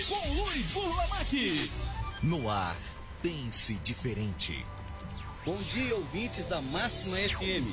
Com Luiz Burlamac. No ar, pense diferente. Bom dia, ouvintes da Máxima FM.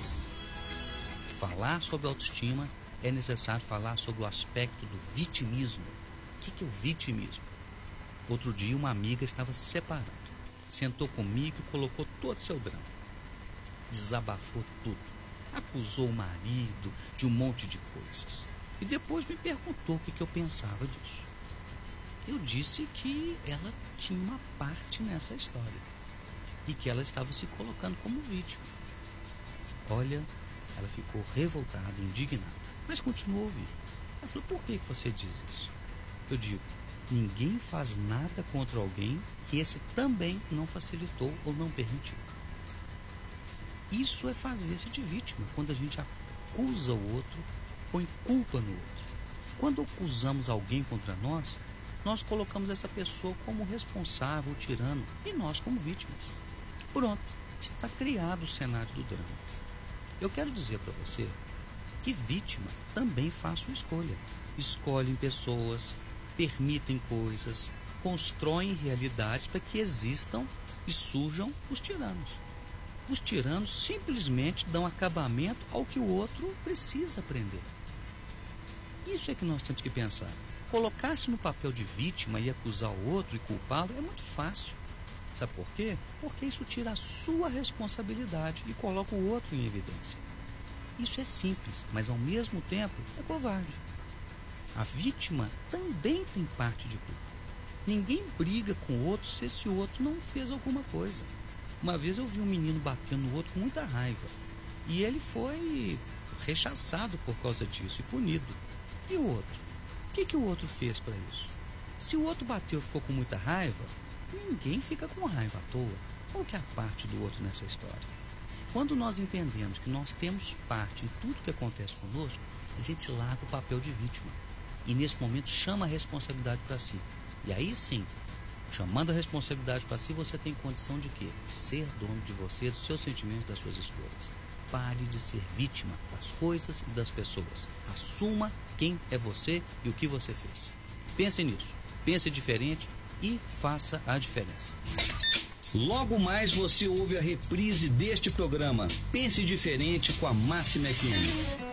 Falar sobre autoestima é necessário falar sobre o aspecto do vitimismo. O que é o vitimismo? Outro dia uma amiga estava se separando. Sentou comigo e colocou todo o seu drama. Desabafou tudo. Acusou o marido de um monte de coisas. E depois me perguntou o que eu pensava disso. Eu disse que ela tinha uma parte nessa história e que ela estava se colocando como vítima. Olha, ela ficou revoltada, indignada, mas continuou a ouvir. Ela falou: por que você diz isso? Eu digo: ninguém faz nada contra alguém que esse também não facilitou ou não permitiu. Isso é fazer-se de vítima, quando a gente acusa o outro, põe culpa no outro. Quando acusamos alguém contra nós, nós colocamos essa pessoa como responsável, tirano, e nós como vítimas. Pronto, está criado o cenário do drama. Eu quero dizer para você que vítima também faz sua escolha. Escolhem pessoas, permitem coisas, constroem realidades para que existam e surjam os tiranos. Os tiranos simplesmente dão acabamento ao que o outro precisa aprender. Isso é que nós temos que pensar. Colocar-se no papel de vítima e acusar o outro e culpá-lo é muito fácil. Sabe por quê? Porque isso tira a sua responsabilidade e coloca o outro em evidência. Isso é simples, mas ao mesmo tempo é covarde. A vítima também tem parte de culpa. Ninguém briga com o outro se esse outro não fez alguma coisa. Uma vez eu vi um menino batendo no outro com muita raiva e ele foi rechaçado por causa disso e punido. E o outro? O que o outro fez para isso? Se o outro bateu e ficou com muita raiva, ninguém fica com raiva à toa. Qual que é a parte do outro nessa história? Quando nós entendemos que nós temos parte em tudo que acontece conosco, a gente larga o papel de vítima. E nesse momento chama a responsabilidade para si. E aí sim, chamando a responsabilidade para si, você tem condição de quê? De ser dono de você, dos seus sentimentos, das suas escolhas. Pare de ser vítima das coisas e das pessoas. Assuma quem é você e o que você fez. Pense nisso, pense diferente e faça a diferença. Logo mais você ouve a reprise deste programa. Pense diferente com a Máxima FM.